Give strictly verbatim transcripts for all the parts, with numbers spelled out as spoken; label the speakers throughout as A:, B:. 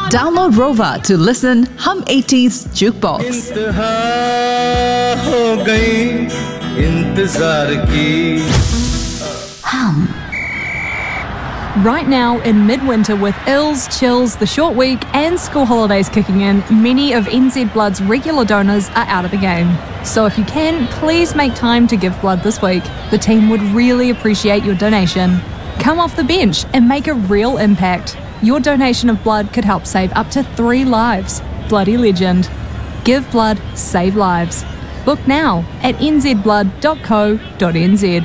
A: Download Rova to listen Hum eighties Jukebox.
B: इंतहा हो गई इंतजार की.
C: Hum. Right now, in midwinter, with ills, chills, the short week and school holidays kicking in, many of N Z Blood's regular donors are out of the game. So if you can, please make time to give blood this week. The team would really appreciate your donation. Come off the bench and make a real impact. Your donation of blood could help save up to three lives. Bloody legend. Give blood, save lives. Book now at n z blood dot co dot n z.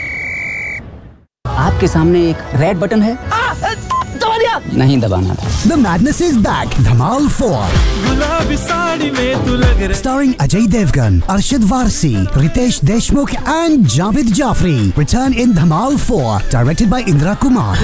D: आपके सामने एक red button है, दबा दिया, नहीं दबाना था.
E: The madness is back. Dhamaal four.
B: गुलाबी साड़ी में तू लग रहा.
E: Starring Ajay Devgan, Arshad Varsi, Ritesh Deshmukh and Javed Jafri. Return in Dhamaal four. Directed by Indra Kumar.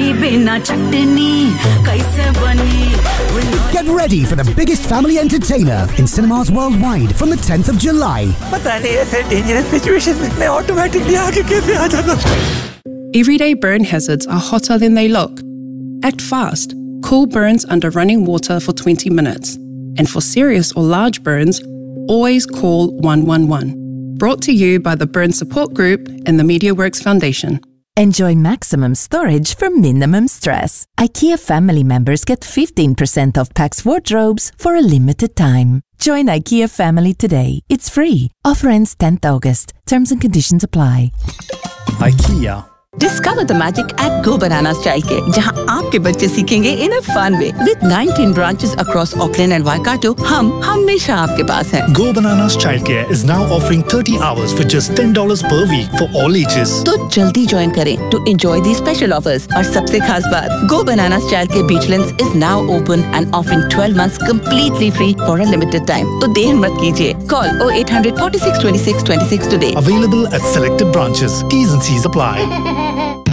E: Get ready for the biggest family entertainer in cinemas worldwide from the tenth of July.
B: पता नहीं ऐसे dangerous situation में मैं automatically आगे कैसे आ जाता.
F: Everyday burn hazards are hotter than they look. Act fast. Cool burns under running water for twenty minutes. And for serious or large burns, always call one one one. Brought to you by the Burn Support Group and the MediaWorks Foundation.
G: Enjoy maximum storage for minimum stress. IKEA family members get fifteen percent off Pax wardrobes for a limited time. Join IKEA family today. It's free. Offer ends tenth August. Terms and conditions apply.
E: IKEA.
H: Discover the magic at Go Bananas Childcare, जहां आपके बच्चे सीखेंगे in a fun way. With nineteen branches across Auckland and Waikato, हम हमेशा आपके पास हैं.
I: Go Bananas Childcare is now offering thirty hours for just ten dollars per week for all ages.
H: तो जल्दी ज्वाइन करें to enjoy these special offers. और सबसे खास बात, Go Bananas Childcare Beachlands is now open and offering twelve months completely free for a limited time. तो देर मत कीजिए. Call oh eight hundred forty-six twenty-six twenty-six today.
I: Available at selected branches. T's and C's apply.